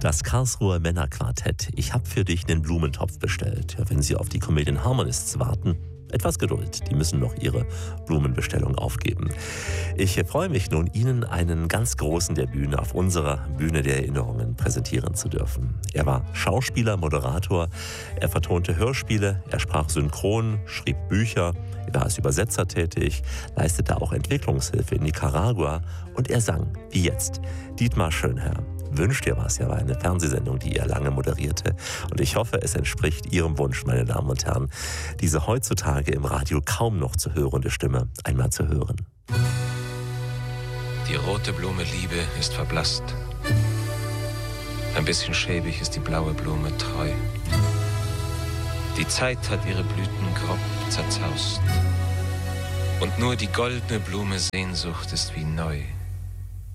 Das Karlsruher Männerquartett. Ich habe für dich einen Blumentopf bestellt. Ja, wenn Sie auf die Comedian Harmonists warten, etwas Geduld, die müssen noch ihre Blumenbestellung aufgeben. Ich freue mich nun, Ihnen einen ganz Großen der Bühne auf unserer Bühne der Erinnerungen präsentieren zu dürfen. Er war Schauspieler, Moderator, er vertonte Hörspiele, er sprach synchron, schrieb Bücher, er war als Übersetzer tätig, leistete auch Entwicklungshilfe in Nicaragua und er sang, wie jetzt, Dietmar Schönherr. Wünscht dir was, ja, war eine Fernsehsendung, die er lange moderierte. Und ich hoffe, es entspricht Ihrem Wunsch, meine Damen und Herren, diese heutzutage im Radio kaum noch zu hörende Stimme einmal zu hören. Die rote Blume Liebe ist verblasst. Ein bisschen schäbig ist die blaue Blume treu. Die Zeit hat ihre Blüten grob zerzaust. Und nur die goldene Blume Sehnsucht ist wie neu.